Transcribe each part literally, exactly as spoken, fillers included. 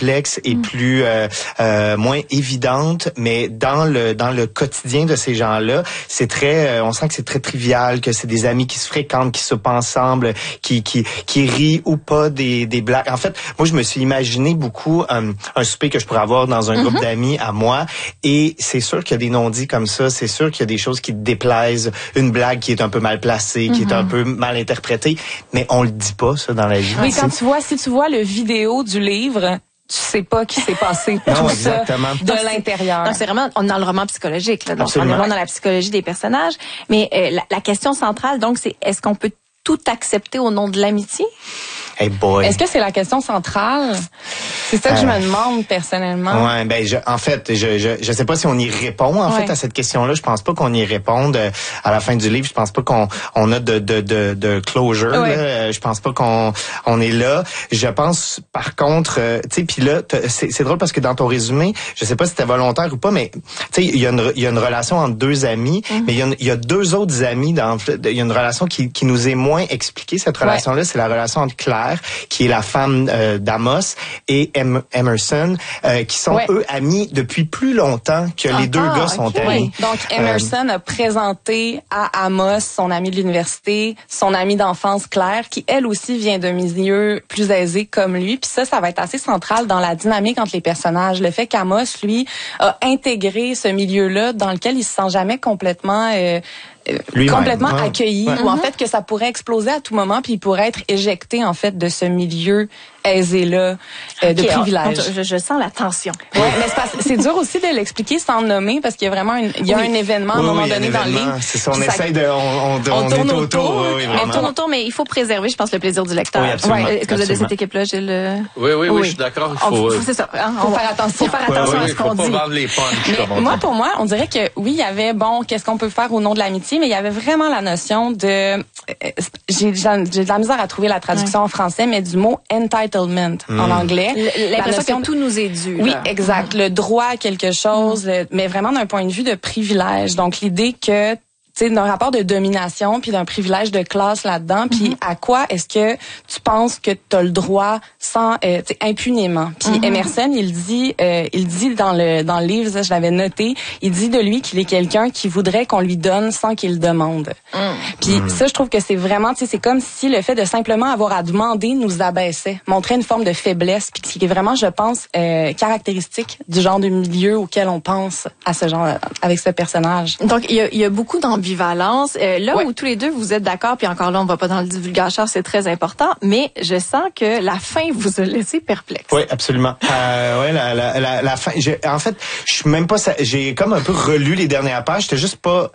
complexe et mm. plus euh, euh, moins évidente, mais dans le dans le quotidien de ces gens-là, c'est très, euh, on sent que c'est très trivial, que c'est des amis qui se fréquentent, qui soupent ensemble, qui qui qui rient ou pas des des blagues. En fait, moi je me suis imaginé beaucoup euh, un souper que je pourrais avoir dans un mm-hmm. groupe d'amis à moi, et c'est sûr qu'il y a des non-dits comme ça, c'est sûr qu'il y a des choses qui te déplaisent, une blague qui est un peu mal placée, mm-hmm. qui est un peu mal interprétée, mais on le dit pas ça dans la vie. Oui, quand tu vois, si tu vois le vidéo du livre, tu sais pas qui s'est passé tout non, ça de l'intérieur. Donc c'est vraiment, on est dans le roman psychologique, là, donc Absolument. On est vraiment dans la psychologie des personnages. Mais euh, la, la question centrale, donc, c'est est-ce qu'on peut tout accepter au nom de l'amitié? Hey boy. Est-ce que c'est la question centrale? C'est ça que euh, je me demande personnellement. Ouais, ben je, en fait, je, je je sais pas si on y répond en ouais. fait à cette question-là. Je pense pas qu'on y réponde à la fin du livre. Je pense pas qu'on on a de de de, de closure. Ouais. Là. Je pense pas qu'on on est là. Je pense par contre, euh, tu sais, puis là, c'est, c'est drôle parce que dans ton résumé, je sais pas si c'était volontaire ou pas, mais tu sais, il y a une il y a une relation entre deux amis, mm-hmm. mais il y a il y a deux autres amis dans il y a une relation qui qui nous est moins expliquée. Cette relation-là, ouais. c'est la relation entre Claire, qui est la femme euh, d'Amos, et em- Emerson, euh, qui sont, ouais. eux, amis depuis plus longtemps que ah, les deux ah, gars sont okay. amis. Oui. Donc, Emerson euh, a présenté à Amos, son ami de l'université, son amie d'enfance Claire, qui, elle aussi, vient d'un milieu plus aisé comme lui. Puis ça, ça va être assez central dans la dynamique entre les personnages. Le fait qu'Amos, lui, a intégré ce milieu-là dans lequel il se sent jamais complètement... Euh, Lui-même. complètement ouais. accueilli, ouais. ou en fait que ça pourrait exploser à tout moment, puis il pourrait être éjecté en fait de ce milieu aisé-là euh, de okay, privilèges. On, je, je sens la tension. Ouais, mais c'est, pas, c'est dur aussi de l'expliquer sans le nommer, parce qu'il y a vraiment une, il y a oui. un événement oui, à un moment oui, donné dans le livre. C'est ça, on essaye de, on, on, on, on tourne autour. autour oui, on tourne autour, mais il faut préserver, je pense, le plaisir du lecteur. Oui, absolument. Ouais. Est-ce que vous êtes de absolument. cette équipe-là, Gilles? Oui, oui, oui, oui, je suis d'accord. Il faut, on, c'est ça. Hein, faut on, faire attention. Faut faire attention oui, oui, à ce qu'on dit. Faut pas vendre les punchs, comme on moi, dit. pour moi, on dirait que oui, il y avait bon, qu'est-ce qu'on peut faire au nom de l'amitié, mais il y avait vraiment la notion de, euh, j'ai, j'ai de la misère à trouver la traduction ouais. en français, mais du mot entitlement mm. en anglais. L'impression notion, que tout nous est dû. Oui, là. exact. Mm. Le droit à quelque chose, mm. le, mais vraiment d'un point de vue de privilège. Donc l'idée que tu sais, d'un rapport de domination puis d'un privilège de classe là-dedans, puis mm-hmm. à quoi est-ce que tu penses que tu as le droit sans euh, tu sais impunément. Puis mm-hmm. Emerson, il dit euh, il dit dans le dans le livre, ça, je l'avais noté, il dit de lui qu'il est quelqu'un qui voudrait qu'on lui donne sans qu'il demande. Mm. Puis mm. ça, je trouve que c'est vraiment, tu sais, c'est comme si le fait de simplement avoir à demander nous abaissait, montrait une forme de faiblesse, puis qui est vraiment, je pense, euh, caractéristique du genre de milieu auquel on pense à ce genre avec ce personnage. Donc il y a, il y a beaucoup d'ambivalence. Euh, là ouais. où tous les deux vous êtes d'accord, puis encore là on va pas dans le divulgateur, c'est très important, mais je sens que la fin vous a laissé perplexe. Oui, absolument. Euh, ouais, la, la, la, la fin. J'ai, en fait, je suis même pas. J'ai comme un peu relu les dernières pages. J'étais juste pas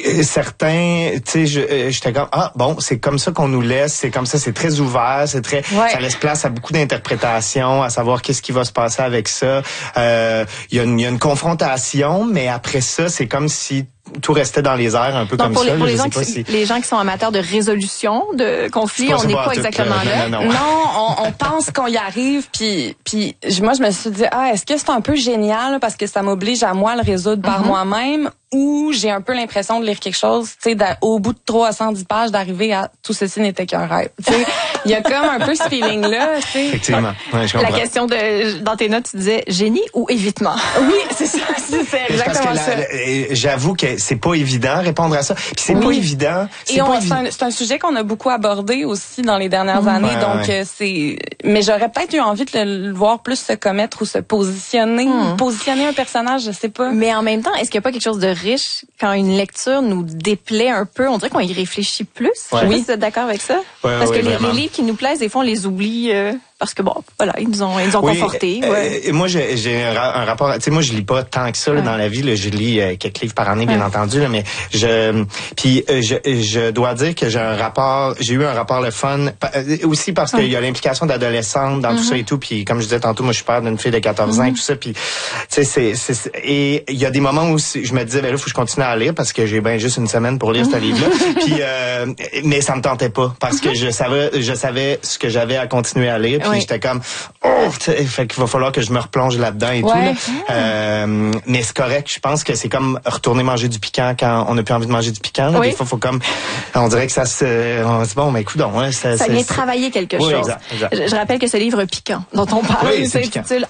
certain. Tu sais, j'étais comme ah bon, c'est comme ça qu'on nous laisse. C'est comme ça. C'est très ouvert. C'est très. Ouais. Ça laisse place à beaucoup d'interprétations, à savoir qu'est-ce qui va se passer avec ça. Il euh, y a une, y a une confrontation, mais après ça, c'est comme si tout restait dans les airs, un peu Donc comme pour ça. Les, pour là, les, gens qui, si... les gens qui sont amateurs de résolution, de conflits, on n'est pas, pas exactement euh, là. Non, non, non. non on, on pense qu'on y arrive, puis puis moi, je me suis dit, ah, est-ce que c'est un peu génial parce que ça m'oblige à moi le résoudre par mm-hmm. moi-même, ou j'ai un peu l'impression de lire quelque chose, tu sais, au bout de trois cent dix pages, d'arriver à tout ceci n'était qu'un rêve. Tu sais, il y a comme un peu ce feeling-là, tu sais. Effectivement. Ouais, je comprends. La question de, dans tes notes, tu disais génie ou évitement. Oui, c'est ça, c'est, c'est exactement parce que ça. La, la, j'avoue que c'est pas évident répondre à ça. Puis c'est oui. pas évident. C'est, Et on, pas c'est, un, c'est un sujet qu'on a beaucoup abordé aussi dans les dernières années, ouais, donc ouais. c'est. Mais j'aurais peut-être eu envie de le, le voir plus se commettre ou se positionner, hmm. positionner un personnage, je sais pas. Mais en même temps, est-ce qu'il n'y a pas quelque chose de riche quand une lecture nous déplaît un peu? On dirait qu'on y réfléchit plus. Ouais. Oui, vous êtes d'accord avec ça? Ouais, Parce ouais, que les, les livres qui nous plaisent, des fois, on les oublie. Euh... Parce que bon, voilà, ils nous ont, ils nous ont oui, confortés. Euh, ouais. Moi, j'ai, j'ai un, un rapport. Tu sais, moi, je lis pas tant que ça là, ouais. dans la vie. Là, je lis euh, quelques livres par année, bien ouais. entendu. Là, mais je, puis euh, je, je dois dire que j'ai un rapport. J'ai eu un rapport le fun euh, aussi parce qu'il ouais. y a l'implication d'adolescente dans mm-hmm. tout ça et tout. Puis comme je disais tantôt, moi, je suis père d'une fille de quatorze mm-hmm. ans et tout ça. Puis tu sais, c'est, c'est, c'est, et il y a des moments où je me disais, ben là, faut que je continue à lire parce que j'ai ben juste une semaine pour lire mm-hmm. ce livre-là. Puis, euh, mais ça me tentait pas parce que je savais, je savais ce que j'avais à continuer à lire. Puis ouais. j'étais comme oh, fait qu'il va falloir que je me replonge là-dedans et ouais. tout. Là. Mmh. Euh, mais c'est correct. Je pense que c'est comme retourner manger du piquant quand on n'a plus envie de manger du piquant. Là. Oui. Des fois, faut comme, on dirait que ça se, on dit bon, mais écoute, hein, ça, ça vient travailler quelque oui, chose. Exact, exact. Je, je rappelle que ce livre piquant dont on parle, oui, s'intitule